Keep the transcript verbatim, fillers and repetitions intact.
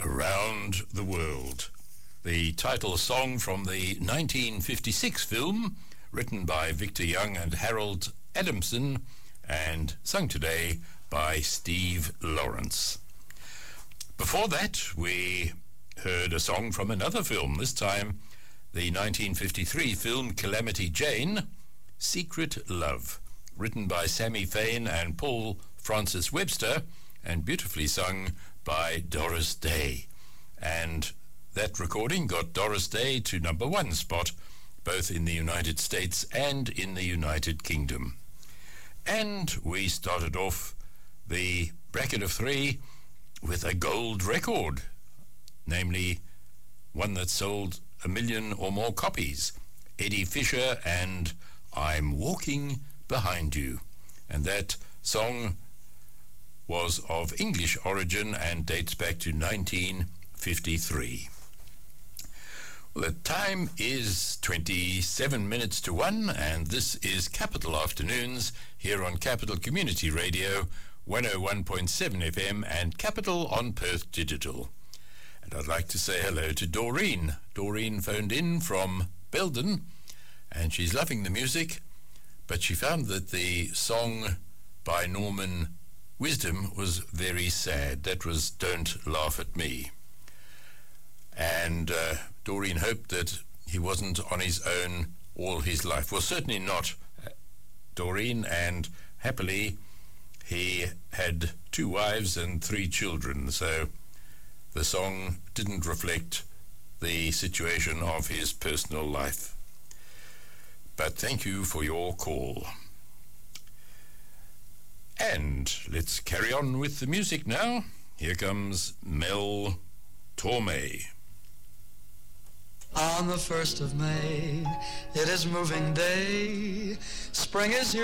Around the World, the title song from the nineteen fifty-six film, written by Victor Young and Harold Adamson, and sung today by Steve Lawrence. Before that, we heard a song from another film, this time the nineteen fifty-three film Calamity Jane, Secret Love, written by Sammy Fain and Paul Francis Webster, and beautifully sung by Doris Day. And that recording got Doris Day to number one spot, both in the United States and in the United Kingdom. And we started off the bracket of three with a gold record, namely one that sold a million or more copies, Eddie Fisher and I'm Walking Behind You. And that song was of English origin and dates back to nineteen fifty-three. Well, the time is twenty-seven minutes to one, and this is Capital Afternoons here on Capital Community Radio, one oh one point seven F M, and Capital on Perth Digital. And I'd like to say hello to Doreen. Doreen phoned in from Belden, and she's loving the music, but she found that the song by Norman Wisdom was very sad. That was Don't Laugh at Me. And uh, Doreen hoped that he wasn't on his own all his life. Well, certainly not, uh, Doreen, and happily he had two wives and three children, so the song didn't reflect the situation of his personal life. But thank you for your call. And let's carry on with the music now. Here comes Mel Torme. On the first of May, it is moving day. Spring is here.